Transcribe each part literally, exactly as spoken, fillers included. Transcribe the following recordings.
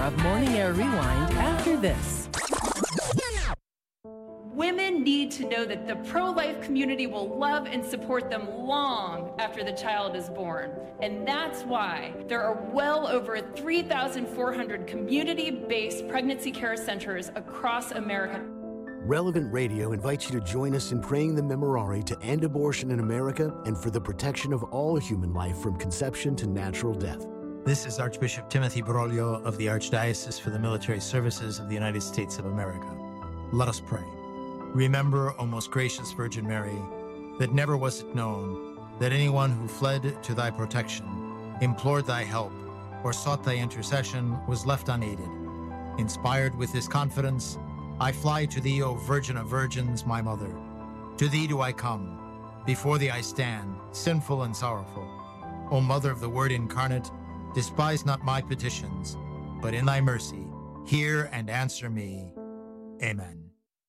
of Morning Air Rewind after this. Women need to know that the pro-life community will love and support them long after the child is born. And that's why there are well over three thousand four hundred community-based pregnancy care centers across America. Relevant Radio invites you to join us in praying the Memorare to end abortion in America and for the protection of all human life from conception to natural death. This is Archbishop Timothy Broglio of the Archdiocese for the Military Services of the United States of America. Let us pray. Remember, O most gracious Virgin Mary, that never was it known that anyone who fled to thy protection, implored thy help, or sought thy intercession was left unaided. Inspired with this confidence, I fly to thee, O Virgin of Virgins, my mother. To thee do I come. Before thee I stand, sinful and sorrowful. O Mother of the Word incarnate, despise not my petitions, but in thy mercy, hear and answer me. Amen.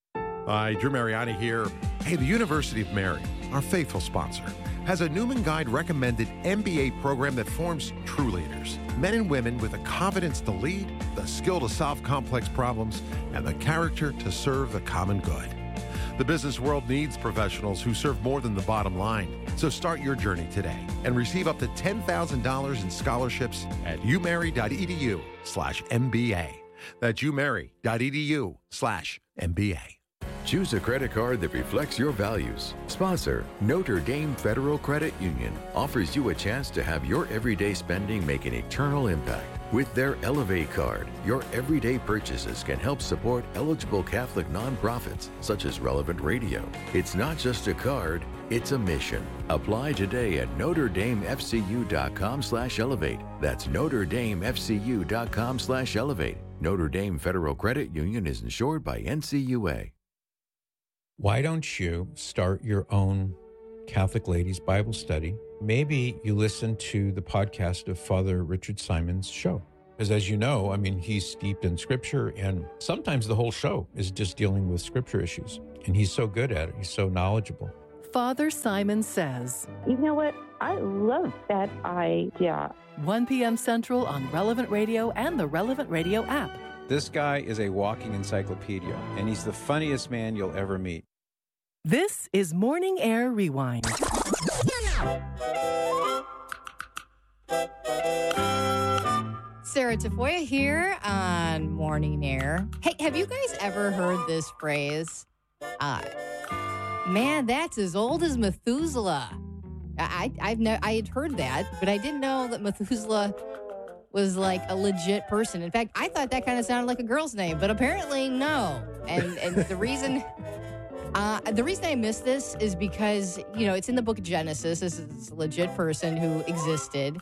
Hi, Drew Mariani here. Hey, the University of Mary, our faithful sponsor, has a Newman Guide recommended M B A program that forms true leaders. Men and women with the confidence to lead, the skill to solve complex problems, and the character to serve the common good. The business world needs professionals who serve more than the bottom line. So start your journey today and receive up to ten thousand dollars in scholarships at umary.edu slash MBA. That's umary.edu slash MBA. Choose a credit card that reflects your values. Sponsor, Notre Dame Federal Credit Union, offers you a chance to have your everyday spending make an eternal impact. With their Elevate card, your everyday purchases can help support eligible Catholic nonprofits, such as Relevant Radio. It's not just a card, it's a mission. Apply today at NotreDameFCU.com slash Elevate. That's NotreDameFCU.com slash Elevate. Notre Dame Federal Credit Union is insured by N C U A. Why don't you start your own Catholic Ladies Bible study? Maybe you listen to the podcast of Father Richard Simon's show. Because as you know, I mean, he's steeped in Scripture, and sometimes the whole show is just dealing with Scripture issues. And he's so good at it. He's so knowledgeable. Father Simon Says. You know what? I love that idea. one p.m. Central on Relevant Radio and the Relevant Radio app. This guy is a walking encyclopedia, and he's the funniest man you'll ever meet. This is Morning Air Rewind. Sarah Tafoya here on Morning Air. Hey, have you guys ever heard this phrase? Uh, man, that's as old as Methuselah. I, I've no, I had heard that, but I didn't know that Methuselah was like a legit person. In fact, I thought that kind of sounded like a girl's name, but apparently no. And and the reason uh, the reason I missed this is because, you know, it's in the book of Genesis. This is a legit person who existed,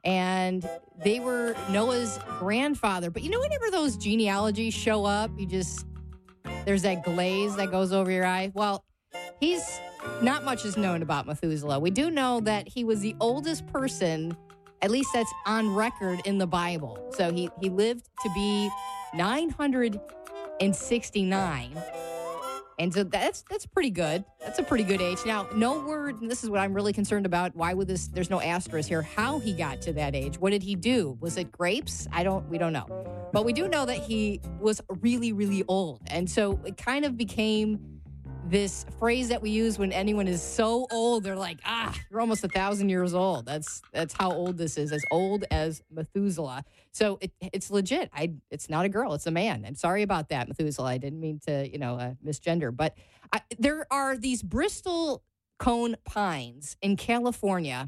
and they were Noah's grandfather. But you know, whenever those genealogies show up, you just, there's that glaze that goes over your eye. Well, he's, not much is known about Methuselah. We do know that he was the oldest person, at least that's on record in the Bible. So he, he lived to be nine hundred sixty-nine. And so that's that's pretty good. That's a pretty good age. Now, no word, and this is what I'm really concerned about. Why would this, there's no asterisk here, how he got to that age. What did he do? Was it grapes? I don't, we don't know. But we do know that he was really, really old. And so it kind of became this phrase that we use when anyone is so old, they're like, ah, you're almost a thousand years old. That's that's how old this is, as old as Methuselah. So it, it's legit. I it's not a girl, it's a man. I'm sorry about that, Methuselah. I didn't mean to, you know, uh, misgender. But I, there are these Bristol cone pines in California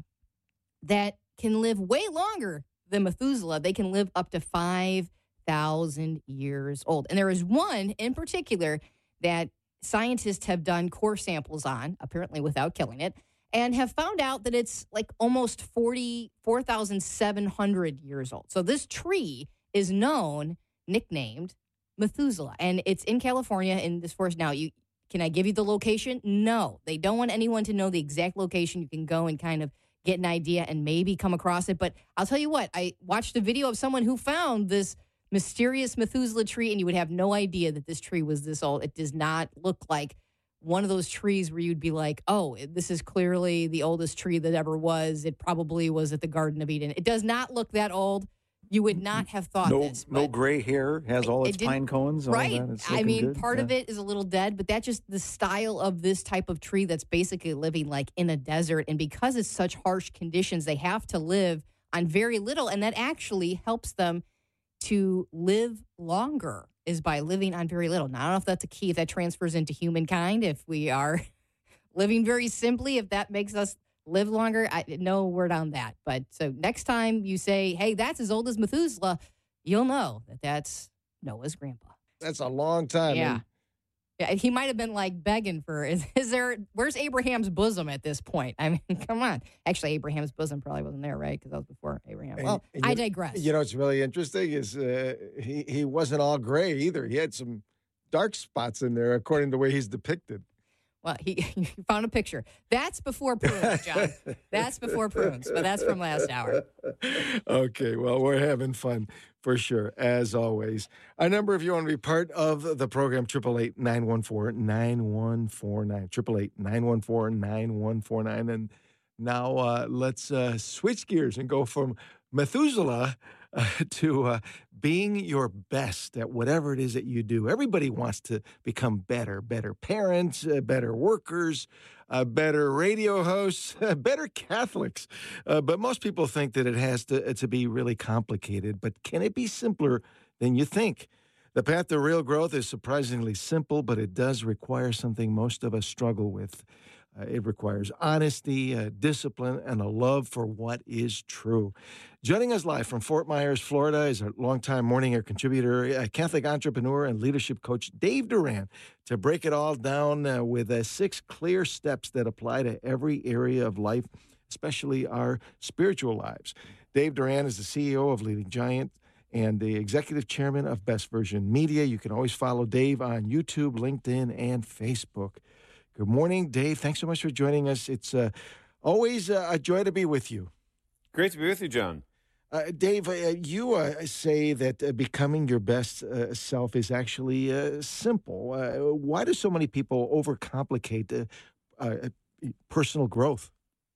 that can live way longer than Methuselah. They can live up to five thousand years old. And there is one in particular that scientists have done core samples on, apparently without killing it, and have found out that it's like almost forty-four thousand seven hundred years old. So this tree is known, nicknamed Methuselah, and it's in California in this forest. Now, you can I give you the location? No, they don't want anyone to know the exact location. You can go and kind of get an idea and maybe come across it. But I'll tell you what, I watched a video of someone who found this mysterious Methuselah tree, and you would have no idea that this tree was this old. It does not look like one of those trees where you'd be like, oh, this is clearly the oldest tree that ever was. It probably was at the Garden of Eden. It does not look that old. You would not have thought no, this. No gray hair, has all it its didn't- pine cones. All Right. That. It's I looking mean, good. part yeah. of it is a little dead, but that's just the style of this type of tree that's basically living like in a desert. And because it's such harsh conditions, they have to live on very little. And that actually helps them to live longer, is by living on very little. Now, I don't know if that's a key, if that transfers into humankind, if we are living very simply, if that makes us live longer. I, no word on that. But so next time you say, hey, that's as old as Methuselah, you'll know that that's Noah's grandpa. That's a long time. Yeah. And Yeah, he might have been like begging for, is, is there, where's Abraham's bosom at this point? I mean, come on. Actually, Abraham's bosom probably wasn't there, right? Because that was before Abraham. Well, and I you- digress. You know what's really interesting is uh, he, he wasn't all gray either. He had some dark spots in there, according to the way he's depicted. Well, he you found a picture. That's before prunes, John. That's before prunes, but that's from last hour. Okay, well, we're having fun for sure, as always. Our number, if you want to be part of the program, eight eight eight, nine one four, nine one four nine. eight eight eight, nine one four, nine one four nine. And now uh, let's uh, switch gears and go from Methuselah uh, to uh, being your best at whatever it is that you do. Everybody wants to become better, better parents, uh, better workers, uh, better radio hosts, uh, better Catholics. Uh, but most people think that it has to, to be really complicated. But can it be simpler than you think? The path to real growth is surprisingly simple, but it does require something most of us struggle with. Uh, it requires honesty, uh, discipline, and a love for what is true. Joining us live from Fort Myers, Florida, is our longtime Morning Air contributor, a Catholic entrepreneur, and leadership coach, Dave Duran, to break it all down uh, with uh, six clear steps that apply to every area of life, especially our spiritual lives. Dave Duran is the C E O of Leading Giant and the executive chairman of Best Version Media. You can always follow Dave on YouTube, LinkedIn, and Facebook. Good morning, Dave. Thanks so much for joining us. It's uh, always uh, a joy to be with you. Great to be with you, John. Uh, Dave, uh, you uh, say that uh, becoming your best uh, self is actually uh, simple. Uh, why do so many people overcomplicate uh, uh, personal growth?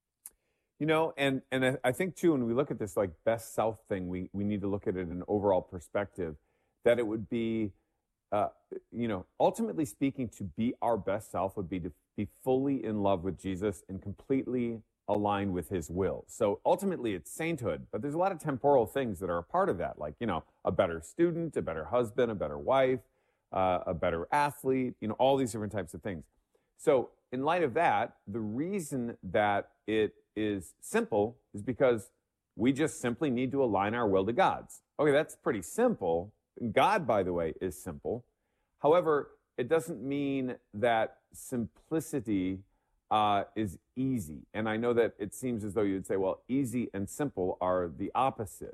You know, and and I- I think too, when we look at this like best self thing, we we need to look at it in an overall perspective. That it would be, uh, you know, ultimately speaking, to be our best self would be to be fully in love with Jesus and completely aligned with His will. So ultimately, it's sainthood. But there's a lot of temporal things that are a part of that, like you know, a better student, a better husband, a better wife, uh, a better athlete. You know, all these different types of things. So in light of that, the reason that it is simple is because we just simply need to align our will to God's. Okay, that's pretty simple. God, by the way, is simple. However, it doesn't mean that simplicity uh, is easy. And I know that it seems as though you'd say, well, easy and simple are the opposite.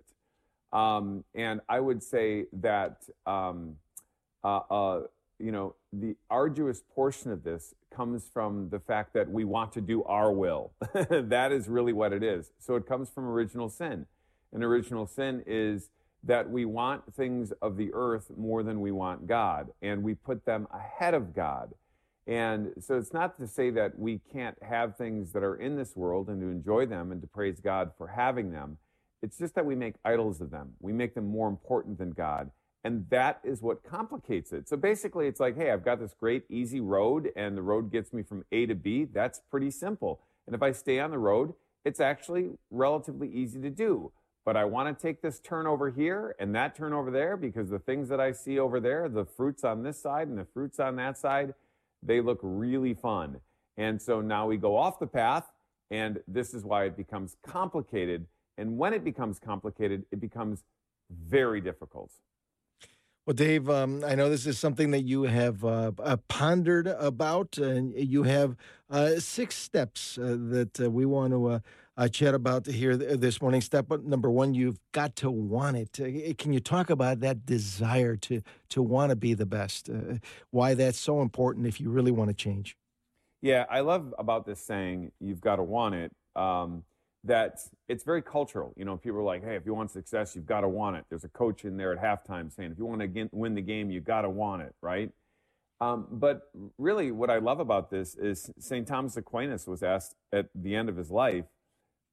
Um, and I would say that, um, uh, uh, you know, the arduous portion of this comes from the fact that we want to do our will. That is really what it is. So it comes from original sin. And original sin is that we want things of the earth more than we want God, and we put them ahead of God. And so it's not to say that we can't have things that are in this world and to enjoy them and to praise God for having them. It's just that we make idols of them. We make them more important than God. And that is what complicates it. So basically, it's like, hey, I've got this great easy road, and the road gets me from A to B. That's pretty simple. And if I stay on the road, it's actually relatively easy to do. But I want to take this turn over here and that turn over there, because the things that I see over there, the fruits on this side and the fruits on that side, they look really fun. And so now we go off the path, and this is why it becomes complicated. And when it becomes complicated, it becomes very difficult. Well, Dave, um, I know this is something that you have uh, uh, pondered about, and you have uh, six steps uh, that uh, we want to uh, uh, chat about here th- this morning. Step number one, you've got to want it. Uh, can you talk about that desire to to want to be the best? Uh, why that's so important if you really want to change? Yeah, I love about this saying, you've got to want it. Um, that it's very cultural. You know, people are like, hey, if you want success, you've got to want it. There's a coach in there at halftime saying, if you want to win the game, you got to want it, right? Um, but really what I love about this is Saint Thomas Aquinas was asked at the end of his life,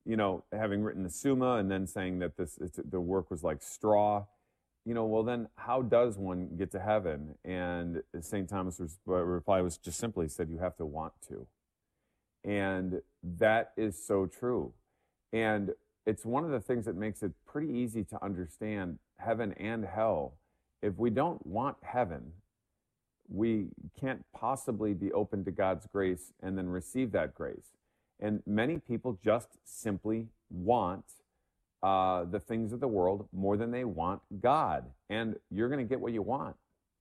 you know, having written the Summa and then saying that this it's, the work was like straw, you know, well, then how does one get to heaven? And Saint Thomas' reply was just simply said, you have to want to. And that is so true. And it's one of the things that makes it pretty easy to understand heaven and hell. If we don't want heaven, we can't possibly be open to God's grace and then receive that grace. And many people just simply want uh, the things of the world more than they want God. And you're going to get what you want.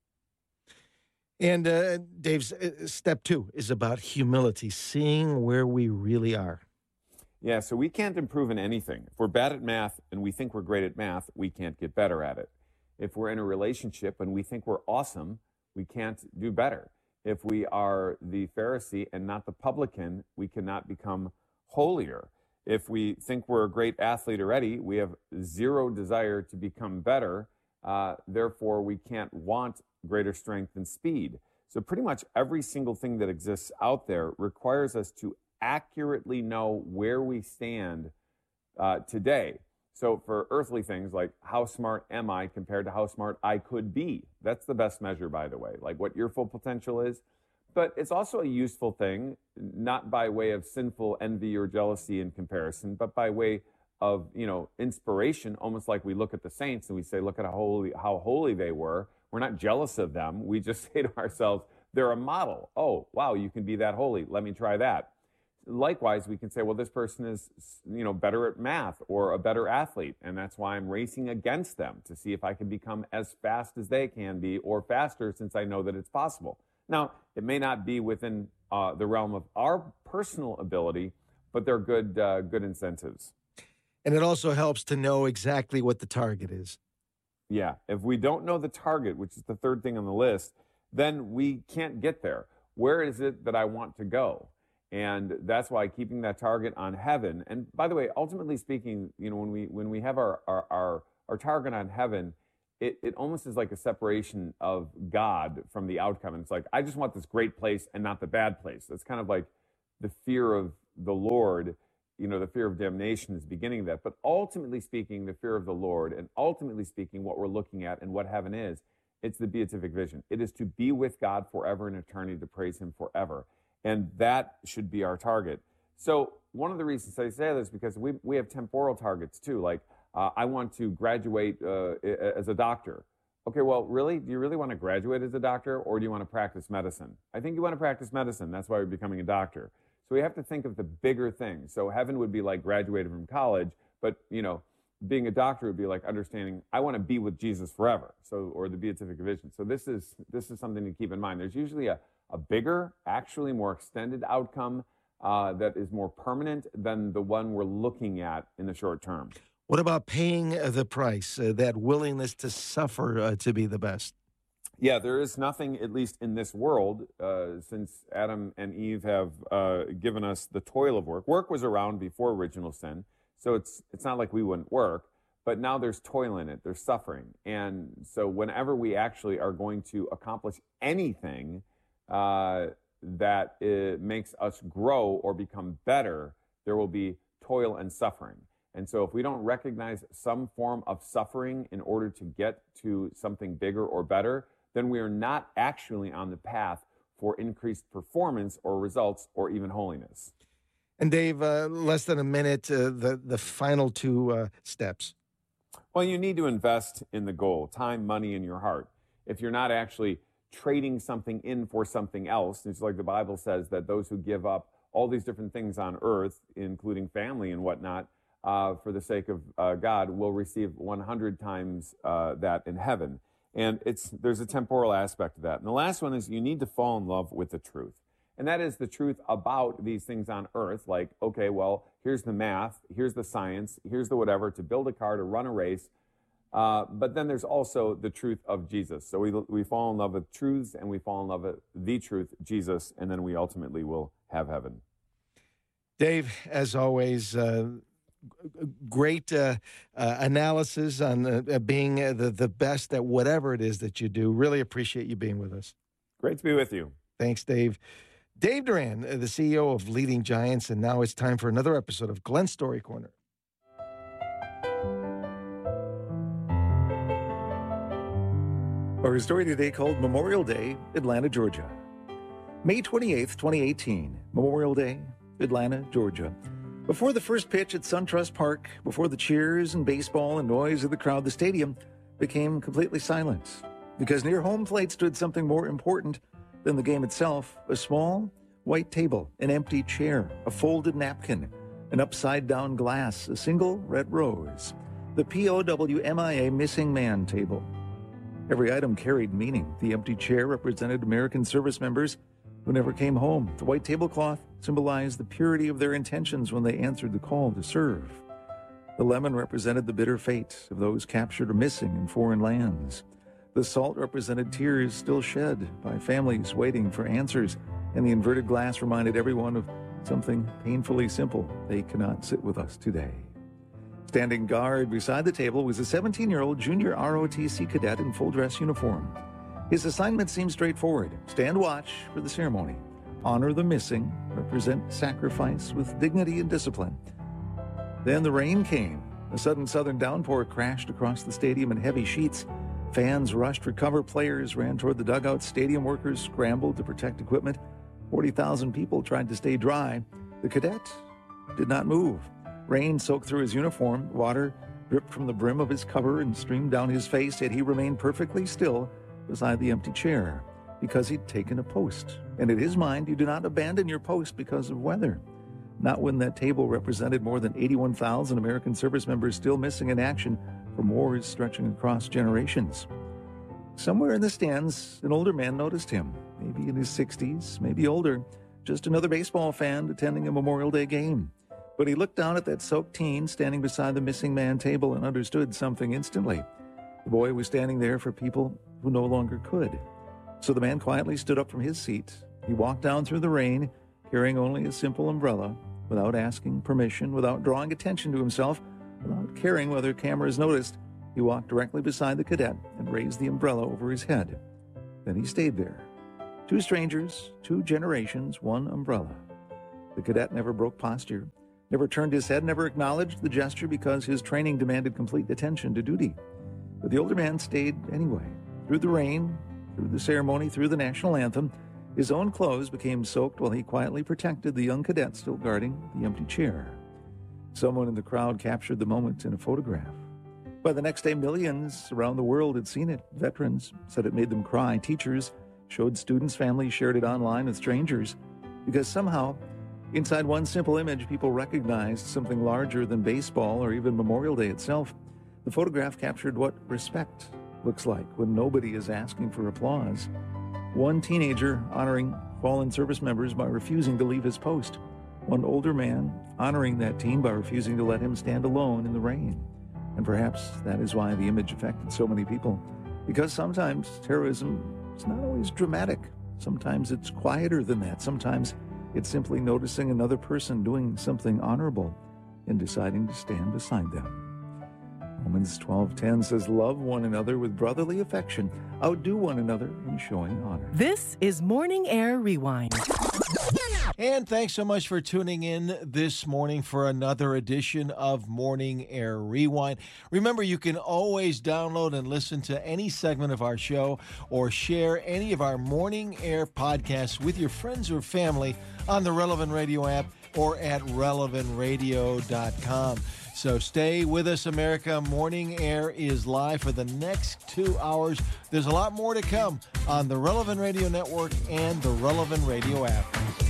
And uh, Dave's uh, step two is about humility, seeing where we really are. Yeah, so we can't improve in anything. If we're bad at math and we think we're great at math, we can't get better at it. If we're in a relationship and we think we're awesome, we can't do better. If we are the Pharisee and not the publican, we cannot become holier. If we think we're a great athlete already, we have zero desire to become better. Uh, therefore, we can't want greater strength and speed. So pretty much every single thing that exists out there requires us to accurately know where we stand uh, today. So for earthly things like how smart am I compared to how smart I could be? That's the best measure, by the way, like what your full potential is. But it's also a useful thing, not by way of sinful envy or jealousy in comparison, but by way of, you know, inspiration, almost like we look at the saints and we say, look at how holy, how holy they were. We're not jealous of them. We just say to ourselves, they're a model. Oh, wow, you can be that holy. Let me try that. Likewise, we can say, well, this person is, you know, better at math or a better athlete, and that's why I'm racing against them to see if I can become as fast as they can be or faster, since I know that it's possible. Now, it may not be within uh, the realm of our personal ability, but they're good, uh, good incentives. And it also helps to know exactly what the target is. Yeah, if we don't know the target, which is the third thing on the list, then we can't get there. Where is it that I want to go? And that's why keeping that target on heaven. And by the way, ultimately speaking, you know, when we when we have our our our, our target on heaven, it, it almost is like a separation of God from the outcome. And it's like, I just want this great place and not the bad place. It's kind of like the fear of the Lord, you know, the fear of damnation is beginning of that. But ultimately speaking, the fear of the Lord, and ultimately speaking, what we're looking at and what heaven is, it's the beatific vision. It is to be with God forever in eternity, to praise him forever. And that should be our target. So one of the reasons I say this is because we, we have temporal targets too. Like, uh, I want to graduate uh, as a doctor. Okay, well, really? Do you really want to graduate as a doctor, or do you want to practice medicine? I think you want to practice medicine. That's why you're becoming a doctor. So we have to think of the bigger things. So heaven would be like graduating from college, but, you know, being a doctor would be like understanding, I want to be with Jesus forever. So, or the beatific vision. So this is, this is something to keep in mind. There's usually a a bigger, actually more extended outcome uh, that is more permanent than the one we're looking at in the short term. What about paying the price, uh, that willingness to suffer uh, to be the best? Yeah, there is nothing, at least in this world, uh, since Adam and Eve have uh, given us the toil of work. Work was around before original sin, so it's it's not like we wouldn't work, but now there's toil in it, there's suffering. And so whenever we actually are going to accomplish anything Uh, that it makes us grow or become better, there will be toil and suffering. And so if we don't recognize some form of suffering in order to get to something bigger or better, then we are not actually on the path for increased performance or results or even holiness. And Dave, uh, less than a minute, uh, the, the final two uh, steps. Well, you need to invest in the goal, time, money, and your heart. If you're not actually trading something in for something else, it's like the Bible says that those who give up all these different things on earth, including family and whatnot, uh, for the sake of uh, God, will receive one hundred times uh, that in heaven. And it's there's a temporal aspect to that. And the last one is you need to fall in love with the truth. And that is the truth about these things on earth. Like, okay, well, here's the math, here's the science, here's the whatever, to build a car, to run a race. Uh, but then there's also the truth of Jesus. So we we fall in love with truths, and we fall in love with the truth, Jesus, and then we ultimately will have heaven. Dave, as always, uh, great uh, uh, analysis on uh, being uh, the, the best at whatever it is that you do. Really appreciate you being with us. Great to be with you. Thanks, Dave. Dave Duran, the C E O of Leading Giants, and now it's time for another episode of Glenn's Story Corner. Our story today called Memorial Day, Atlanta, Georgia. May twenty-eighth, twenty eighteen, Memorial Day, Atlanta, Georgia. Before the first pitch at SunTrust Park, before the cheers and baseball and noise of the crowd, the stadium became completely silent because near home plate stood something more important than the game itself, a small white table, an empty chair, a folded napkin, an upside-down glass, a single red rose, the P O W M I A Missing Man table. Every item carried meaning. The empty chair represented American service members who never came home. The white tablecloth symbolized the purity of their intentions when they answered the call to serve. The lemon represented the bitter fate of those captured or missing in foreign lands. The salt represented tears still shed by families waiting for answers, and the inverted glass reminded everyone of something painfully simple: they cannot sit with us today. Standing guard beside the table was a seventeen-year-old junior R O T C cadet in full dress uniform. His assignment seemed straightforward: stand watch for the ceremony, honor the missing, represent sacrifice with dignity and discipline. Then the rain came. A sudden southern downpour crashed across the stadium in heavy sheets. Fans rushed for cover, players ran toward the dugouts, stadium workers scrambled to protect equipment. forty thousand people tried to stay dry. The cadet did not move. Rain soaked through his uniform, water dripped from the brim of his cover and streamed down his face, yet he remained perfectly still beside the empty chair because he'd taken a post. And in his mind, you do not abandon your post because of weather. Not when that table represented more than eighty-one thousand American service members still missing in action from wars stretching across generations. Somewhere in the stands, an older man noticed him, maybe in his sixties, maybe older, just another baseball fan attending a Memorial Day game. But he looked down at that soaked teen standing beside the missing man table and understood something instantly. The boy was standing there for people who no longer could. So the man quietly stood up from his seat. He walked down through the rain, carrying only a simple umbrella, without asking permission, without drawing attention to himself, without caring whether cameras noticed. He walked directly beside the cadet and raised the umbrella over his head. Then he stayed there. Two strangers, two generations, one umbrella. The cadet never broke posture, never turned his head, never acknowledged the gesture because his training demanded complete attention to duty. But the older man stayed anyway. Through the rain, through the ceremony, through the national anthem, his own clothes became soaked while he quietly protected the young cadet still guarding the empty chair. Someone in the crowd captured the moment in a photograph. By the next day, millions around the world had seen it. Veterans said it made them cry. Teachers showed students, families shared it online with strangers, because somehow, inside one simple image, people recognized something larger than baseball or even Memorial Day itself. The photograph captured what respect looks like when nobody is asking for applause. One teenager honoring fallen service members by refusing to leave his post. One older man honoring that teen by refusing to let him stand alone in the rain. And perhaps that is why the image affected so many people. Because sometimes terrorism is not always dramatic. Sometimes it's quieter than that. Sometimes it's simply noticing another person doing something honorable and deciding to stand beside them. Romans twelve ten says, love one another with brotherly affection. Outdo one another in showing honor. This is Morning Air Rewind. And thanks so much for tuning in this morning for another edition of Morning Air Rewind. Remember, you can always download and listen to any segment of our show or share any of our Morning Air podcasts with your friends or family on the Relevant Radio app or at relevant radio dot com. So stay with us, America. Morning Air is live for the next two hours. There's a lot more to come on the Relevant Radio Network and the Relevant Radio app.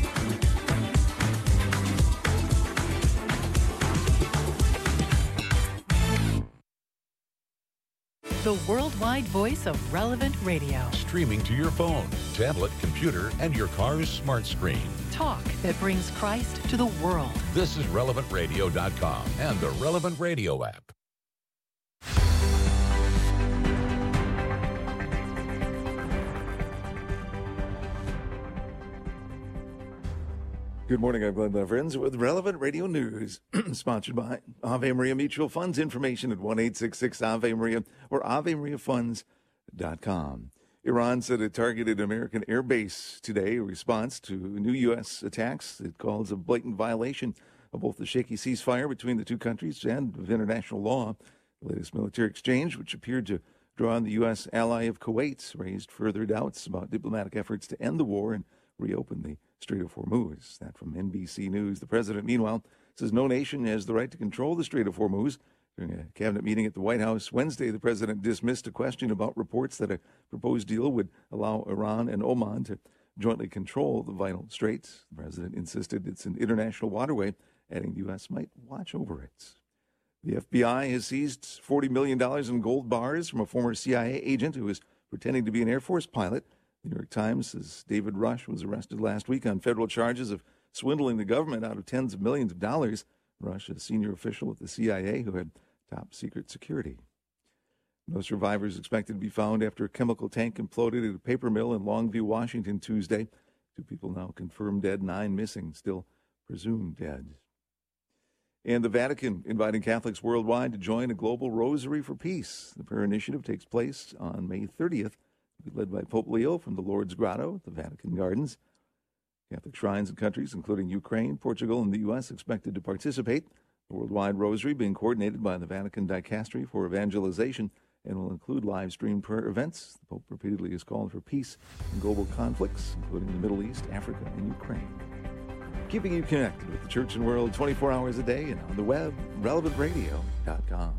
The worldwide voice of Relevant Radio. Streaming to your phone, tablet, computer, and your car's smart screen. Talk that brings Christ to the world. This is relevant radio dot com and the Relevant Radio app. Good morning, I'm Glenn Leverins with Relevant Radio News, sponsored by Ave Maria Mutual Funds. Information at one eight six six Ave Maria or ave maria funds dot com. Iran said it targeted American air base today in response to new U S attacks it calls a blatant violation of both the shaky ceasefire between the two countries and of international law. The latest military exchange, which appeared to draw on the U S ally of Kuwait, raised further doubts about diplomatic efforts to end the war and reopen the Strait of Hormuz. That from N B C News. The president, meanwhile, says no nation has the right to control the Strait of Hormuz. During a cabinet meeting at the White House Wednesday, the president dismissed a question about reports that a proposed deal would allow Iran and Oman to jointly control the vital strait. The president insisted it's an international waterway, adding the U S might watch over it. The F B I has seized forty million dollars in gold bars from a former C I A agent who was pretending to be an Air Force pilot. The New York Times says David Rush was arrested last week on federal charges of swindling the government out of tens of millions of dollars. Rush, a senior official with the C I A who had top secret security. No survivors expected to be found after a chemical tank imploded at a paper mill in Longview, Washington, Tuesday. Two people now confirmed dead, nine missing, still presumed dead. And the Vatican inviting Catholics worldwide to join a global rosary for peace. The prayer initiative takes place on May thirtieth. It will be led by Pope Leo from the Lourdes Grotto at the Vatican Gardens. Catholic shrines and countries, including Ukraine, Portugal, and the U S, expected to participate. The worldwide rosary being coordinated by the Vatican Dicastery for Evangelization and will include live-stream prayer events. The Pope repeatedly has called for peace in global conflicts, including the Middle East, Africa, and Ukraine. Keeping you connected with the church and world twenty-four hours a day and on the web, relevant radio dot com.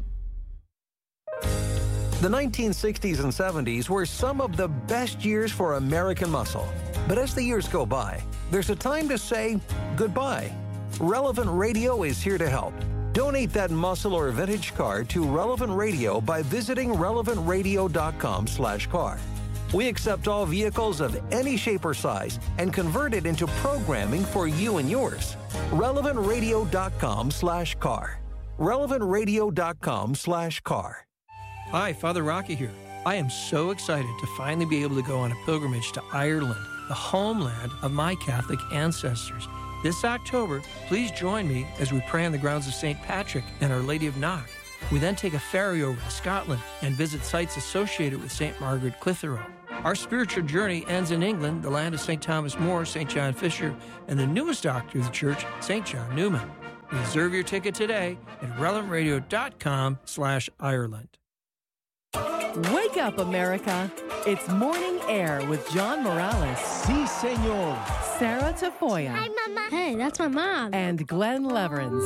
The nineteen sixties and seventies were some of the best years for American muscle. But as the years go by, there's a time to say goodbye. Relevant Radio is here to help. Donate that muscle or vintage car to Relevant Radio by visiting relevant radio dot com slash car. We accept all vehicles of any shape or size and convert it into programming for you and yours. relevant radio dot com slash car. relevant radio dot com slash car. Hi, Father Rocky here. I am so excited to finally be able to go on a pilgrimage to Ireland, the homeland of my Catholic ancestors. This October, please join me as we pray on the grounds of Saint Patrick and Our Lady of Knock. We then take a ferry over to Scotland and visit sites associated with Saint Margaret Clitheroe. Our spiritual journey ends in England, the land of Saint Thomas More, Saint John Fisher, and the newest doctor of the church, Saint John Newman. Reserve your ticket today at relevant radio dot com slash Ireland. Wake up, America. It's Morning Air with John Morales. Si, senor. Sarah Tafoya. Hi, Mama. Hey, that's my mom. And Glenn Leverins.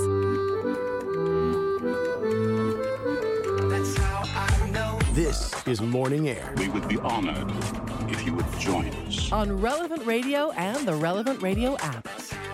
That's how I know. This is Morning Air. We would be honored if you would join us. On Relevant Radio and the Relevant Radio app.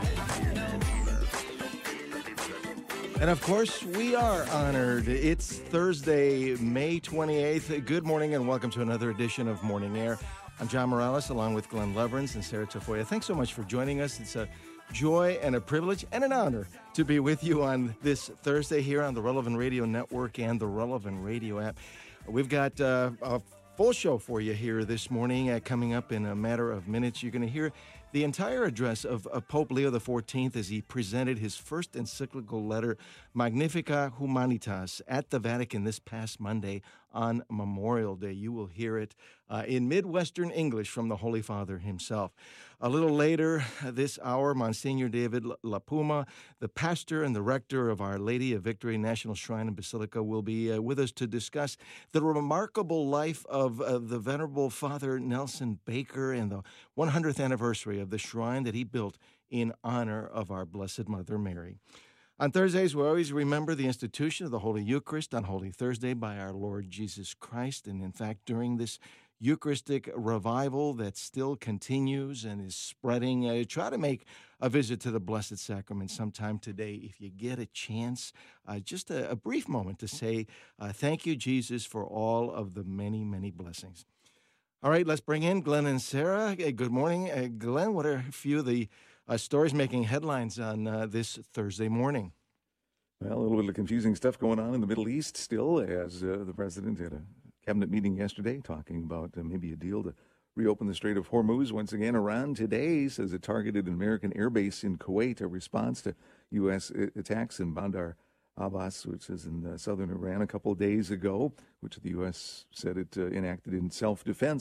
And of course, we are honored. It's Thursday, May twenty-eighth. Good morning and welcome to another edition of Morning Air. I'm John Morales along with Glenn Leverins and Sarah Tafoya. Thanks so much for joining us. It's a joy and a privilege and an honor to be with you on this Thursday here on the Relevant Radio Network and the Relevant Radio app. We've got uh, a full show for you here this morning. Uh, coming up in a matter of minutes, you're going to hear the entire address of, of Pope Leo the fourteenth as he presented his first encyclical letter, Magnificat Humanitas, at the Vatican this past Monday on Memorial Day. You will hear it uh, in Midwestern English from the Holy Father himself. A little later this hour, Monsignor David LaPuma, the pastor and the rector of Our Lady of Victory National Shrine and Basilica, will be uh, with us to discuss the remarkable life of uh, the Venerable Father Nelson Baker and the one hundredth anniversary of the shrine that he built in honor of our Blessed Mother Mary. On Thursdays, we always remember the institution of the Holy Eucharist on Holy Thursday by our Lord Jesus Christ. And in fact, during this Eucharistic revival that still continues and is spreading, uh, try to make a visit to the Blessed Sacrament sometime today. If you get a chance, uh, just a, a brief moment to say, uh, thank you, Jesus, for all of the many, many blessings. All right, let's bring in Glenn and Sarah. Hey, good morning. Uh, Glenn, what are a few of the uh, stories making headlines on uh, this Thursday morning? Well, a little bit of confusing stuff going on in the Middle East still, as uh, the president had a cabinet meeting yesterday talking about uh, maybe a deal to reopen the Strait of Hormuz. Once again, Iran today says it targeted an American airbase in Kuwait, a response to U S attacks in Bandar Abbas, which is in uh, southern Iran, a couple of days ago, which the U S said it uh, enacted in self-defense.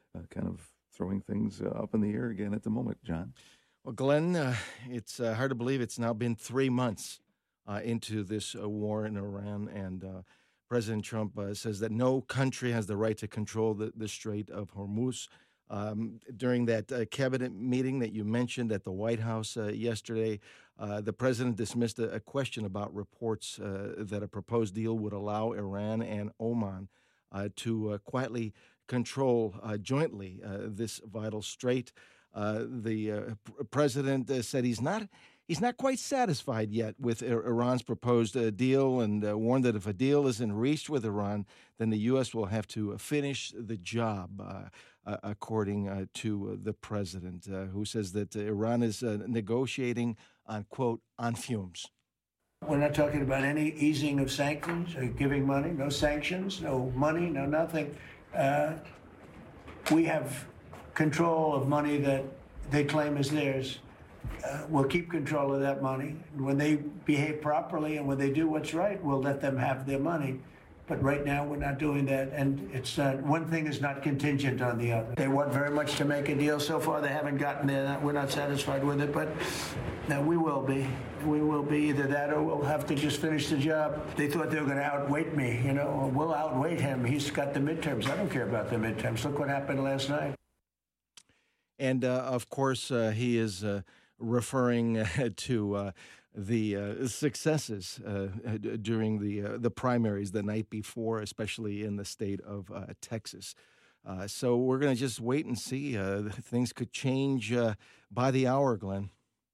uh, kind of throwing things uh, up in the air again at the moment, John. Well, Glenn, uh, it's uh, hard to believe it's now been three months uh, into this uh, war in Iran, and uh, President Trump uh, says that no country has the right to control the, the Strait of Hormuz. Um, during that uh, cabinet meeting that you mentioned at the White House uh, yesterday, uh, the president dismissed a, a question about reports uh, that a proposed deal would allow Iran and Oman uh, to uh, quietly control uh, jointly uh, this vital strait. Uh, the uh, pr- president uh, said he's not he's not quite satisfied yet with I- Iran's proposed uh, deal, and uh, warned that if a deal isn't reached with Iran, then the U S will have to uh, finish the job, uh, uh, according uh, to uh, the president, uh, who says that uh, Iran is uh, negotiating on, quote, on fumes. We're not talking about any easing of sanctions or giving money, no sanctions, no money, no nothing. Uh, we have control of money that they claim is theirs. Uh, we'll keep control of that money. When they behave properly and when they do what's right, we'll let them have their money. But right now, we're not doing that, and it's uh, one thing is not contingent on the other. They want very much to make a deal. So far, they haven't gotten there. We're not satisfied with it, but no, we will be. We will be either that or we'll have to just finish the job. They thought they were going to outweight me. You know, we'll outweight him. He's got the midterms. I don't care about the midterms. Look what happened last night. And, uh, of course, uh, he is uh, referring uh, to uh, the uh, successes uh, during the uh, the primaries the night before, especially in the state of uh, Texas. Uh, so we're going to just wait and see. Uh, things could change uh, by the hour, Glenn.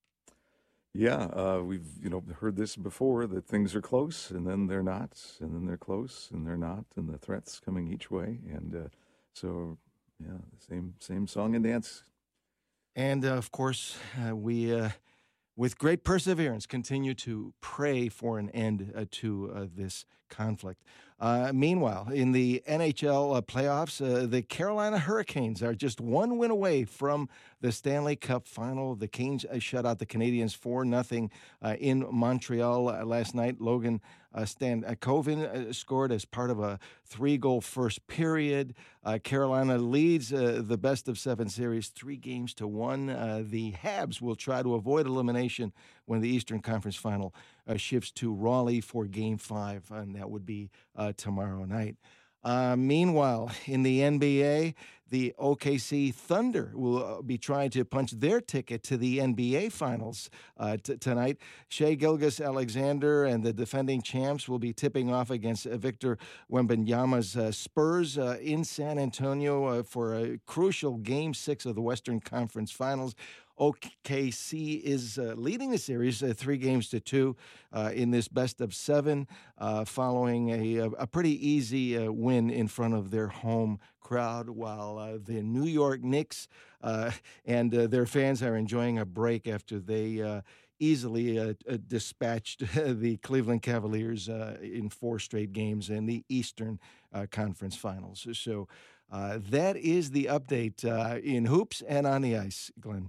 Yeah, uh, we've you know heard this before, that things are close, and then they're not, and then they're close, and they're not, and the threats coming each way. And uh, so, yeah, the same same song and dance. And, uh, of course, uh, we, uh, with great perseverance, continue to pray for an end uh, to uh, this conflict. Uh, meanwhile, in the N H L uh, playoffs, uh, the Carolina Hurricanes are just one win away from the Stanley Cup final. The Canes uh, shut out the Canadiens four nothing uh, in Montreal uh, last night. Logan uh, Stankoven uh, scored as part of a three-goal first period. Uh, Carolina leads uh, the best-of-seven series three games to one. Uh, the Habs will try to avoid elimination when the Eastern Conference final uh, shifts to Raleigh for Game five, and that would be uh, tomorrow night. Uh, meanwhile, in the N B A, the O K C Thunder will be trying to punch their ticket to the N B A Finals uh, t- tonight. Shai Gilgeous-Alexander and the defending champs will be tipping off against uh, Victor Wembanyama's uh, Spurs uh, in San Antonio uh, for a crucial Game six of the Western Conference Finals. O K C is uh, leading the series uh, three games to two uh, in this best of seven, uh, following a, a pretty easy uh, win in front of their home crowd, while uh, the New York Knicks uh, and uh, their fans are enjoying a break after they uh, easily uh, uh, dispatched the Cleveland Cavaliers uh, in four straight games in the Eastern uh, Conference Finals. So uh, that is the update uh, in hoops and on the ice, Glenn.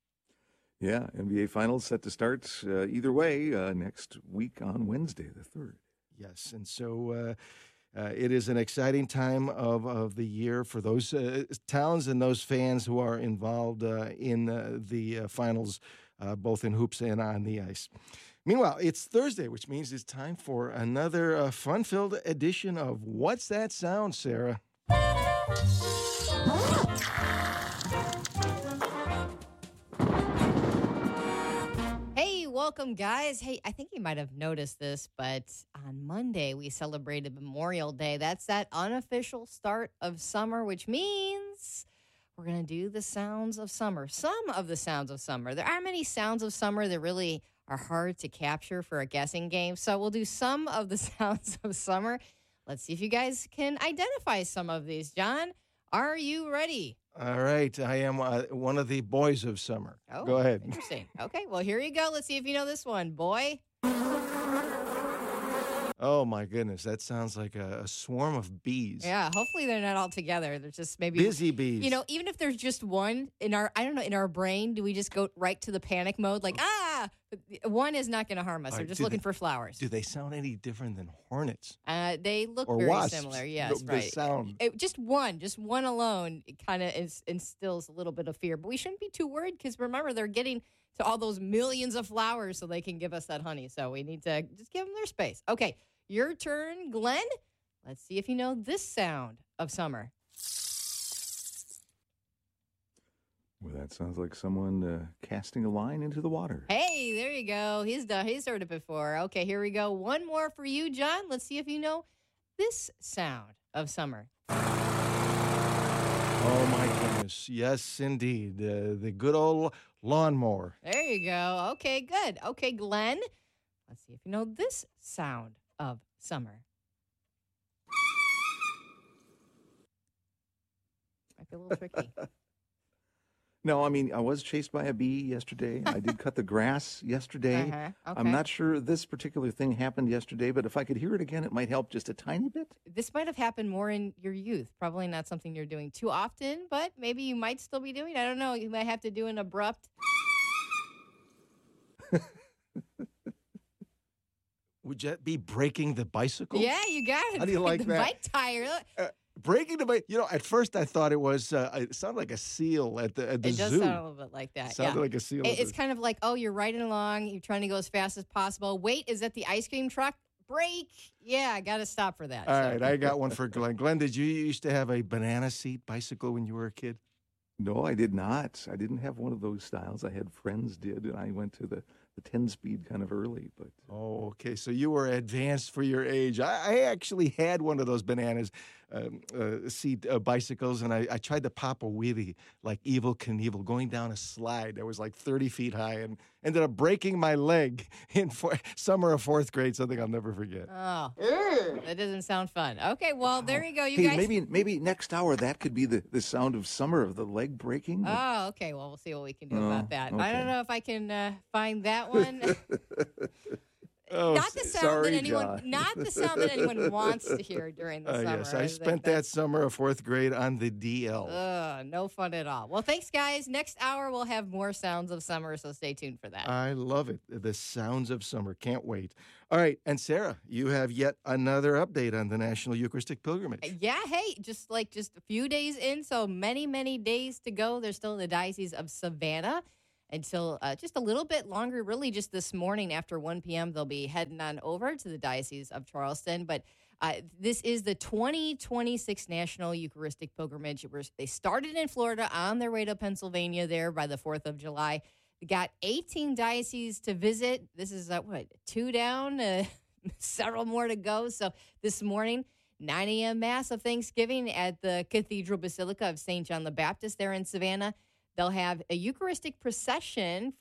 Yeah, N B A Finals set to start uh, either way uh, next week on Wednesday, the third. Yes, and so uh, uh, it is an exciting time of, of the year for those uh, towns and those fans who are involved uh, in uh, the uh, finals, uh, both in hoops and on the ice. Meanwhile, it's Thursday, which means it's time for another uh, fun-filled edition of What's That Sound, Sarah? Welcome, guys. Hey, I think you might have noticed this, but on Monday we celebrated Memorial Day. That's that unofficial start of summer, which means we're going to do the sounds of summer. Some of the sounds of summer. There aren't many sounds of summer that really are hard to capture for a guessing game, so we'll do some of the sounds of summer. Let's see if you guys can identify some of these. John, are you ready? All right. I am uh, one of the boys of summer. Oh, go ahead. Interesting. Okay, well, here you go. Let's see if you know this one. Boy. Oh, my goodness. That sounds like a, a swarm of bees. Yeah, hopefully they're not all together. They're just maybe... Busy bees. You know, even if there's just one, in our, I don't know, in our brain, do we just go right to the panic mode? Like, ah! One is not going to harm us. All They're right, just do looking they- for flowers. Do they sound any different than hornets? Uh, they look Or very wasps, similar. Yes, the- the right. sound. It- just one, just one alone, kind of instills a little bit of fear. But we shouldn't be too worried because remember they're getting to all those millions of flowers so they can give us that honey. So we need to just give them their space. Okay, your turn, Glenn. Let's see if you know this sound of summer. Well, that sounds like someone uh, casting a line into the water. Hey, there you go. He's done. He's heard it before. Okay, here we go. One more for you, John. Let's see if you know this sound of summer. Oh, my goodness. Yes, indeed. Uh, the good old lawnmower. There you go. Okay, good. Okay, Glenn. Let's see if you know this sound of summer. Might be a little tricky. No, I mean, I was chased by a bee yesterday. I did cut the grass yesterday. Uh-huh. Okay. I'm not sure this particular thing happened yesterday, but if I could hear it again, it might help just a tiny bit. This might have happened more in your youth. Probably not something you're doing too often, but maybe you might still be doing. I don't know. You might have to do an abrupt. Would that be breaking the bicycle? Yeah, you got it. How do you like the that? bike tire. Uh, breaking the bike. You know, at first I thought it was, uh, it sounded like a seal at the, at the It does zoo. sound a little bit like that. It sounded yeah. like a seal. It- at it's the- kind of like, oh, you're riding along. You're trying to go as fast as possible. Wait, is that the ice cream truck? Brake. Yeah, I got to stop for that. All So- right, I got one for Glenn. Glenn, did you used to have a banana seat bicycle when you were a kid? No, I did not. I didn't have one of those styles. I had friends did, and I went to the, the ten-speed kind of early. But Oh, okay. So you were advanced for your age. I, I actually had one of those bananas um, uh, seat uh, bicycles, and I, I tried to pop a wheelie like Evel Knievel going down a slide that was like thirty feet high and ended up breaking my leg in four, summer of fourth grade, something I'll never forget. Oh, that doesn't sound fun. Okay, well, there you go. You hey, guys. maybe maybe next hour that could be the, the sound of summer of the leg breaking. Oh, okay. Well, we'll see what we can do Oh, about that. I okay. don't know if I can uh, find that one. Oh, not the sound sorry, that anyone, John. not the sound that anyone wants to hear during the Uh, summer. yes, I think spent that summer of fourth grade on the D L. Ugh, no fun at all. Well, thanks, guys. Next hour we'll have more sounds of summer, so stay tuned for that. I love it. The sounds of summer. Can't wait. All right. And Sarah, you have yet another update on the National Eucharistic Pilgrimage. Yeah, hey, just like just a few days in, so many, many days to go. They're still in the Diocese of Savannah until uh, just a little bit longer, really just this morning after one p.m. They'll be heading on over to the Diocese of Charleston. But uh, this is the twenty twenty-six National Eucharistic Pilgrimage. It was, they started in Florida on their way to Pennsylvania there by the fourth of July. They got eighteen dioceses to visit. This is, uh, what, two down, uh, several more to go. So this morning, nine a.m. Mass of Thanksgiving at the Cathedral Basilica of Saint John the Baptist there in Savannah. They'll have a Eucharistic procession